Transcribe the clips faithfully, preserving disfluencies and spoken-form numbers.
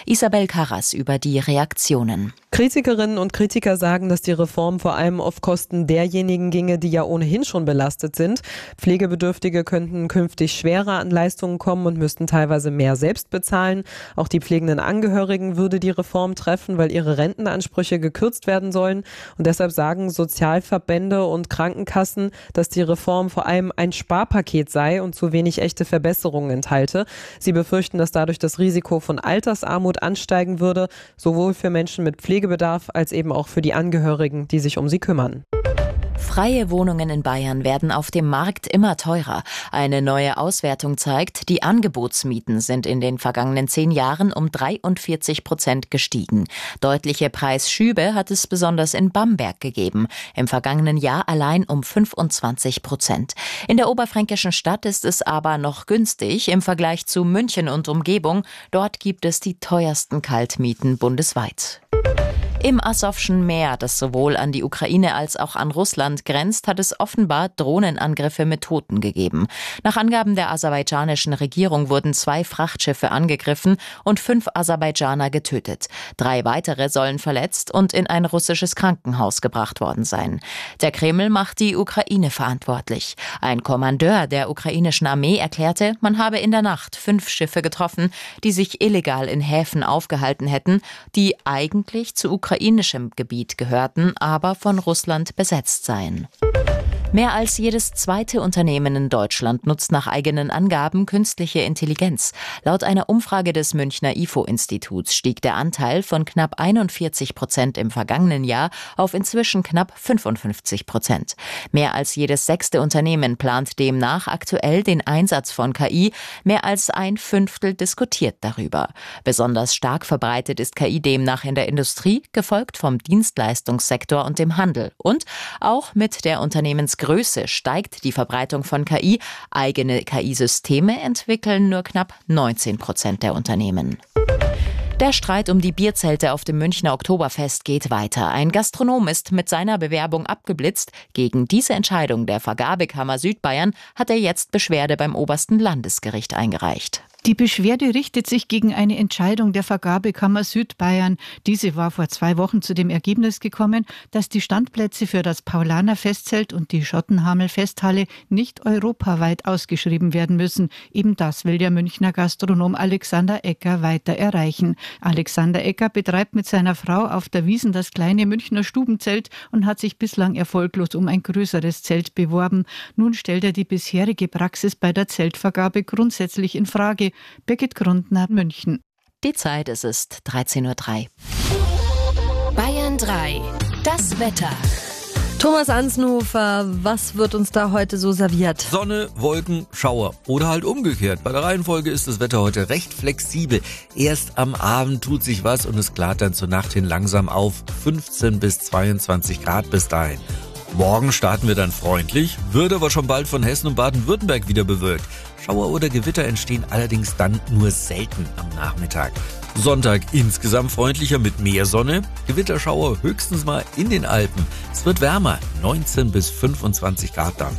Isabel Karras über die Reaktionen. Kritikerinnen und Kritiker sagen, dass die Reform vor allem auf Kosten derjenigen ginge, die ja ohnehin schon belastet sind. Pflegebedürftige könnten künftig schwerer an Leistungen kommen und müssten teilweise mehr selbst bezahlen. Auch die pflegenden Angehörigen würde die Reform treffen, weil ihre Rentenansprüche gekürzt werden sollen. Und deshalb sagen Sozialverbände und Krankenkassen, dass die Reform vor allem ein Sparpaket sei und zu wenig echte Verbesserungen enthalte. Sie befürchten, dass dadurch das Risiko von Altersarmut ansteigen würde, sowohl für Menschen mit Pflegebedarf als eben auch für die Angehörigen, die sich um sie kümmern. Freie Wohnungen in Bayern werden auf dem Markt immer teurer. Eine neue Auswertung zeigt, die Angebotsmieten sind in den vergangenen zehn Jahren um dreiundvierzig Prozent gestiegen. Deutliche Preisschübe hat es besonders in Bamberg gegeben. Im vergangenen Jahr allein um fünfundzwanzig Prozent. In der oberfränkischen Stadt ist es aber noch günstig im Vergleich zu München und Umgebung. Dort gibt es die teuersten Kaltmieten bundesweit. Im Asowschen Meer, das sowohl an die Ukraine als auch an Russland grenzt, hat es offenbar Drohnenangriffe mit Toten gegeben. Nach Angaben der aserbaidschanischen Regierung wurden zwei Frachtschiffe angegriffen und fünf Aserbaidschaner getötet. Drei weitere sollen verletzt und in ein russisches Krankenhaus gebracht worden sein. Der Kreml macht die Ukraine verantwortlich. Ein Kommandeur der ukrainischen Armee erklärte, man habe in der Nacht fünf Schiffe getroffen, die sich illegal in Häfen aufgehalten hätten, die eigentlich zu Ukraine ukrainischem Gebiet gehörten, aber von Russland besetzt seien. Mehr als jedes zweite Unternehmen in Deutschland nutzt nach eigenen Angaben künstliche Intelligenz. Laut einer Umfrage des Münchner I F O-Instituts stieg der Anteil von knapp einundvierzig Prozent im vergangenen Jahr auf inzwischen knapp fünfundfünfzig Prozent. Mehr als jedes sechste Unternehmen plant demnach aktuell den Einsatz von K I. Mehr als ein Fünftel diskutiert darüber. Besonders stark verbreitet ist K I demnach in der Industrie, gefolgt vom Dienstleistungssektor und dem Handel. Und auch mit der Unternehmensgröße steigt die Verbreitung von K I. Eigene K I-Systeme entwickeln nur knapp neunzehn Prozent der Unternehmen. Der Streit um die Bierzelte auf dem Münchner Oktoberfest geht weiter. Ein Gastronom ist mit seiner Bewerbung abgeblitzt. Gegen diese Entscheidung der Vergabekammer Südbayern hat er jetzt Beschwerde beim obersten Landesgericht eingereicht. Die Beschwerde richtet sich gegen eine Entscheidung der Vergabekammer Südbayern. Diese war vor zwei Wochen zu dem Ergebnis gekommen, dass die Standplätze für das Paulaner Festzelt und die Schottenhamel Festhalle nicht europaweit ausgeschrieben werden müssen. Eben das will der Münchner Gastronom Alexander Ecker weiter erreichen. Alexander Ecker betreibt mit seiner Frau auf der Wiesn das kleine Münchner Stubenzelt und hat sich bislang erfolglos um ein größeres Zelt beworben. Nun stellt er die bisherige Praxis bei der Zeltvergabe grundsätzlich in Frage. Birgit Grundner, München. Die Zeit, es ist dreizehn Uhr drei. Bayern drei. Das Wetter. Thomas Ansnhofer, was wird uns da heute so serviert? Sonne, Wolken, Schauer. Oder halt umgekehrt. Bei der Reihenfolge ist das Wetter heute recht flexibel. Erst am Abend tut sich was und es klart dann zur Nacht hin langsam auf. fünfzehn bis zweiundzwanzig Grad bis dahin. Morgen starten wir dann freundlich, wird aber schon bald von Hessen und Baden-Württemberg wieder bewölkt. Schauer oder Gewitter entstehen allerdings dann nur selten am Nachmittag. Sonntag insgesamt freundlicher mit mehr Sonne, Gewitterschauer höchstens mal in den Alpen. Es wird wärmer, neunzehn bis fünfundzwanzig Grad dann.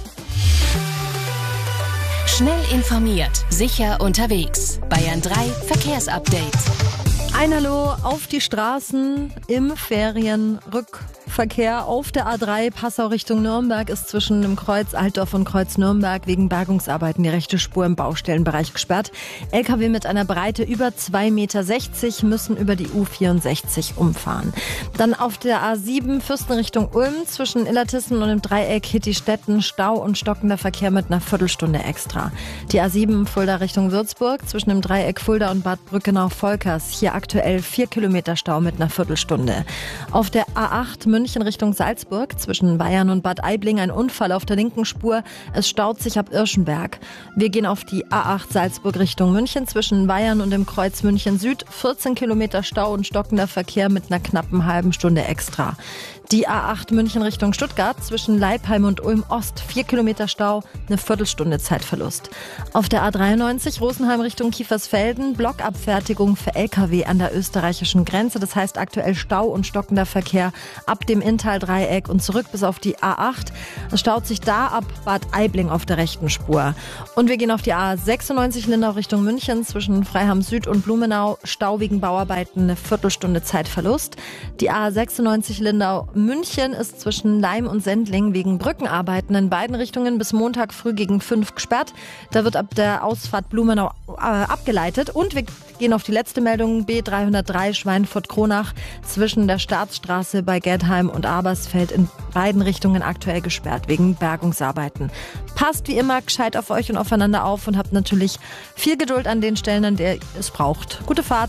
Schnell informiert, sicher unterwegs. Bayern drei Verkehrsupdate. Ein Hallo auf die Straßen im Ferienrückverkehr auf der A drei Passau Richtung Nürnberg ist zwischen dem Kreuz Altdorf und Kreuz Nürnberg wegen Bergungsarbeiten die rechte Spur im Baustellenbereich gesperrt. L K W mit einer Breite über zwei Meter sechzig müssen über die U vierundsechzig umfahren. Dann auf der A sieben Fürsten Richtung Ulm zwischen Illertissen und dem Dreieck Hittistetten Stau und stockender Verkehr mit einer Viertelstunde extra. Die A sieben Fulda Richtung Würzburg zwischen dem Dreieck Fulda und Bad Brückenau-Volkers. Hier aktuell vier Kilometer Stau mit einer Viertelstunde. Auf der A acht München Richtung Salzburg zwischen Bayern und Bad Aibling ein Unfall auf der linken Spur. Es staut sich ab Irschenberg. Wir gehen auf die A acht Salzburg Richtung München zwischen Bayern und dem Kreuz München Süd. vierzehn Kilometer Stau und stockender Verkehr mit einer knappen halben Stunde extra. Die A acht München Richtung Stuttgart zwischen Leipheim und Ulm Ost. vier Kilometer Stau, eine Viertelstunde Zeitverlust. Auf der A dreiundneunzig Rosenheim Richtung Kiefersfelden. Blockabfertigung für L K W an der österreichischen Grenze. Das heißt aktuell Stau und stockender Verkehr ab dem dem Inntal-Dreieck und zurück bis auf die A acht. Es staut sich da ab Bad Aibling auf der rechten Spur. Und wir gehen auf die A sechsundneunzig Lindau Richtung München zwischen Freiham Süd und Blumenau. Stau wegen Bauarbeiten, eine Viertelstunde Zeitverlust. Die A sechsundneunzig Lindau München ist zwischen Leim und Sendling wegen Brückenarbeiten in beiden Richtungen bis Montag früh gegen fünf gesperrt. Da wird ab der Ausfahrt Blumenau äh, abgeleitet. Und wir gehen auf die letzte Meldung. B dreihundertdrei Schweinfurt-Kronach zwischen der Staatsstraße bei Geldheim und Abersfeld in beiden Richtungen aktuell gesperrt wegen Bergungsarbeiten. Passt wie immer gescheit auf euch und aufeinander auf und habt natürlich viel Geduld an den Stellen, an der ihr es braucht. Gute Fahrt.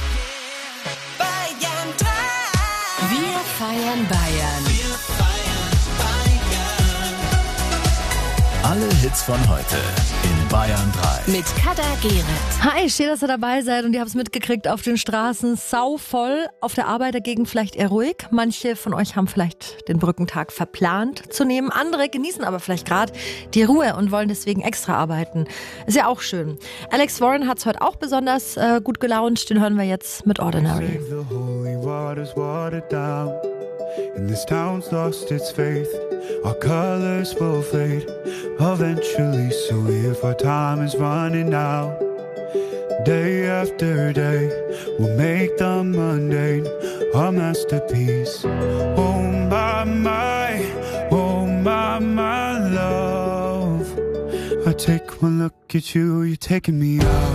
Wir feiern Bayern. Alle Hits von heute in Bayern drei. Mit Kada Gerrit. Hi, schön, dass ihr dabei seid und ihr habt es mitgekriegt, auf den Straßen sauvoll, auf der Arbeit dagegen vielleicht eher ruhig. Manche von euch haben vielleicht den Brückentag verplant zu nehmen, andere genießen aber vielleicht gerade die Ruhe und wollen deswegen extra arbeiten. Ist ja auch schön. Alex Warren hat es heute auch besonders äh, gut gelaunt, den hören wir jetzt mit Ordinary. And this town's lost its faith. Our colors will fade eventually. So if our time is running out, day after day, we'll make the mundane our masterpiece. Oh my, my, oh my, my love. I take one look at you, you're taking me out.